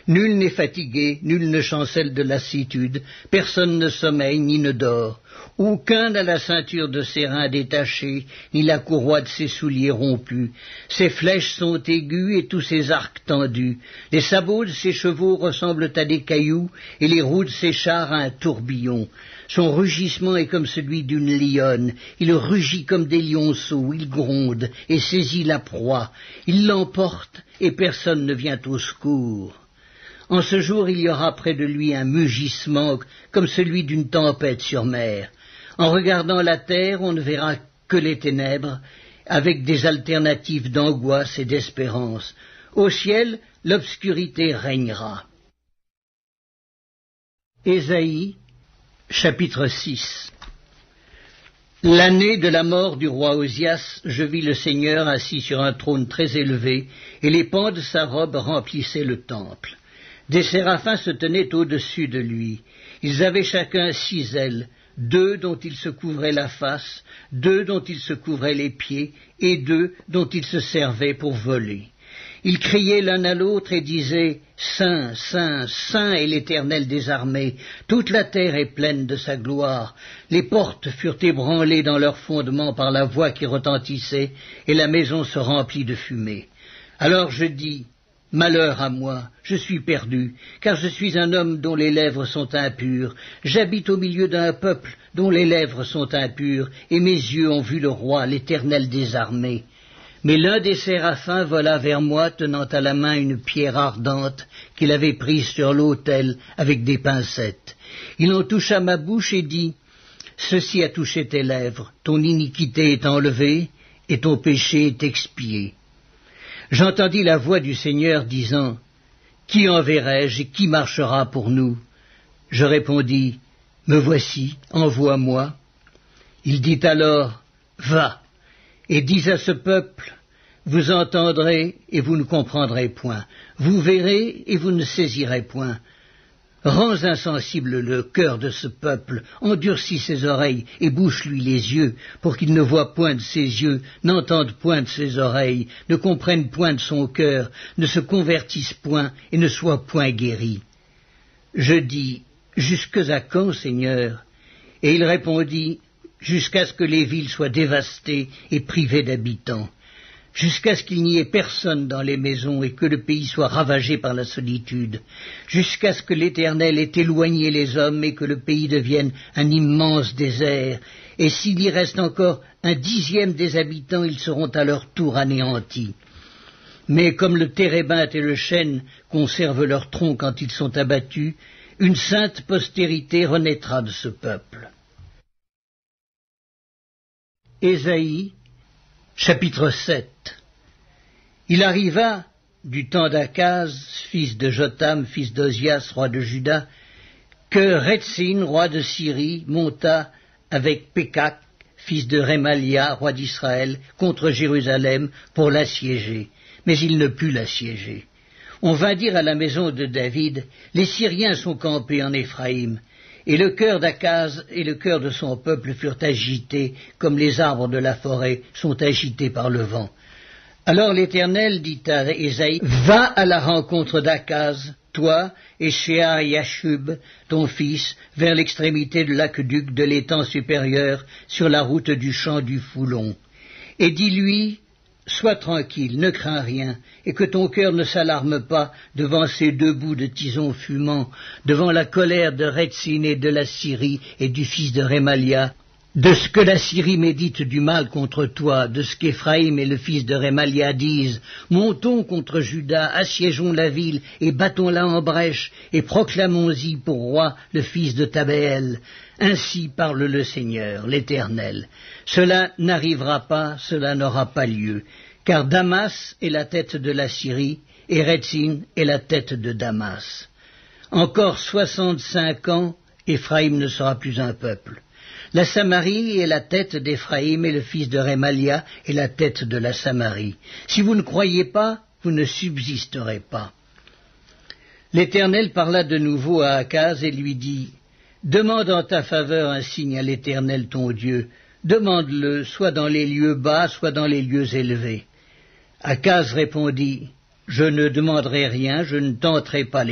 Nul n'est fatigué, nul ne chancelle de lassitude, personne ne sommeille ni ne dort. Aucun n'a la ceinture de ses reins détachée, ni la courroie de ses souliers rompue. Ses flèches sont aiguës et tous ses arcs tendus. Les sabots de ses chevaux ressemblent à des cailloux, et les roues de ses chars à un tourbillon. Son rugissement est comme celui d'une lionne. Il rugit comme des lionceaux, il gronde et saisit la proie. Il l'emporte et personne ne vient au secours. En ce jour, il y aura près de lui un mugissement comme celui d'une tempête sur mer. En regardant la terre, on ne verra que les ténèbres, avec des alternatives d'angoisse et d'espérance. Au ciel, l'obscurité régnera. Ésaïe, chapitre 6. L'année de la mort du roi Osias, je vis le Seigneur assis sur un trône très élevé, et les pans de sa robe remplissaient le temple. Des séraphins se tenaient au-dessus de lui. Ils avaient chacun 6 ailes, 2 dont ils se couvraient la face, 2 dont ils se couvraient les pieds, et 2 dont ils se servaient pour voler. Ils criaient l'un à l'autre et disaient « Saint, Saint, Saint est l'Éternel des armées, toute la terre est pleine de sa gloire. » Les portes furent ébranlées dans leurs fondements par la voix qui retentissait, et la maison se remplit de fumée. Alors je dis « Malheur à moi, je suis perdu, car je suis un homme dont les lèvres sont impures. J'habite au milieu d'un peuple dont les lèvres sont impures, et mes yeux ont vu le roi, l'Éternel des armées. » Mais l'un des séraphins vola vers moi, tenant à la main une pierre ardente qu'il avait prise sur l'autel avec des pincettes. Il en toucha ma bouche et dit « Ceci a touché tes lèvres, ton iniquité est enlevée et ton péché est expié. » J'entendis la voix du Seigneur disant « Qui enverrai-je et qui marchera pour nous ?» Je répondis « Me voici, envoie-moi. » Il dit alors « Va. » Et dis à ce peuple, vous entendrez et vous ne comprendrez point, vous verrez et vous ne saisirez point. Rends insensible le cœur de ce peuple, endurcis ses oreilles et bouche-lui les yeux, pour qu'il ne voie point de ses yeux, n'entende point de ses oreilles, ne comprenne point de son cœur, ne se convertisse point et ne soit point guéri. Je dis, jusque à quand, Seigneur? Et il répondit, jusqu'à ce que les villes soient dévastées et privées d'habitants, jusqu'à ce qu'il n'y ait personne dans les maisons et que le pays soit ravagé par la solitude, jusqu'à ce que l'Éternel ait éloigné les hommes et que le pays devienne un immense désert, et s'il y reste encore 1/10 des habitants, ils seront à leur tour anéantis. Mais comme le térébinthe et le chêne conservent leur tronc quand ils sont abattus, une sainte postérité renaîtra de ce peuple. Ésaïe, chapitre 7. Il arriva, du temps d'Akaz, fils de Jotham, fils d'Ozias, roi de Juda, que Rétzin, roi de Syrie, monta avec Pékak, fils de Rémalia, roi d'Israël, contre Jérusalem pour l'assiéger. Mais il ne put l'assiéger. On vint dire à la maison de David, les Syriens sont campés en Éphraïm. Et le cœur d'Akaz et le cœur de son peuple furent agités, comme les arbres de la forêt sont agités par le vent. Alors l'Éternel dit à Ésaïe, va à la rencontre d'Akaz, toi et Shear-Yashub, ton fils, vers l'extrémité de l'aqueduc de l'étang supérieur, sur la route du champ du Foulon. Et dis-lui, sois tranquille, ne crains rien, et que ton cœur ne s'alarme pas devant ces 2 bouts de tison fumant, devant la colère de Rétzin et de la Syrie et du fils de Rémalia, de ce que la Syrie médite du mal contre toi, de ce qu'Éphraïm et le fils de Rémalia disent, montons contre Juda, assiégeons la ville et battons-la en brèche, et proclamons-y pour roi le fils de Tabéel. Ainsi parle le Seigneur, l'Éternel. Cela n'arrivera pas, cela n'aura pas lieu, car Damas est la tête de la Syrie, et Rétzin est la tête de Damas. Encore 65 ans, Éphraïm ne sera plus un peuple. La Samarie est la tête d'Éphraïm, et le fils de Rémalia est la tête de la Samarie. Si vous ne croyez pas, vous ne subsisterez pas. L'Éternel parla de nouveau à Akaz et lui dit, demande en ta faveur un signe à l'Éternel ton Dieu. Demande-le, soit dans les lieux bas, soit dans les lieux élevés. Akaz répondit, je ne demanderai rien, je ne tenterai pas